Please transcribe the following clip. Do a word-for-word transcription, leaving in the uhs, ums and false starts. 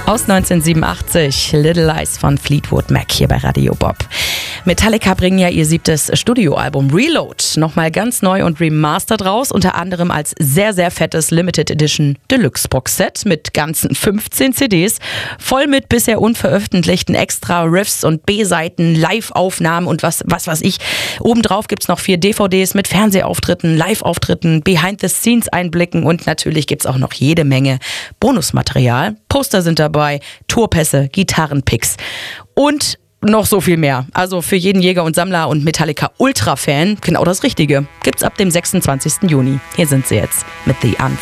Aus neunzehnhundertsiebenundachtzig, Little Lies von Fleetwood Mac hier bei Radio Bob. Metallica bringen ja ihr siebtes Studioalbum Reload nochmal ganz neu und remastered raus, unter anderem als sehr, sehr fettes Limited Edition Deluxe Boxset mit ganzen fünfzehn C Ds, voll mit bisher unveröffentlichten extra Riffs und B-Seiten, Live-Aufnahmen und was, was weiß ich. Obendrauf gibt's noch vier D V Ds mit Fernsehauftritten, Live-Auftritten, Behind-the-Scenes-Einblicken und natürlich gibt's auch noch jede Menge Bonusmaterial. Poster sind dabei, Tourpässe, Gitarrenpicks und noch so viel mehr. Also für jeden Jäger und Sammler und Metallica-Ultra-Fan genau das Richtige. Gibt's ab dem sechsundzwanzigsten Juni. Hier sind sie jetzt mit The Unforgettable.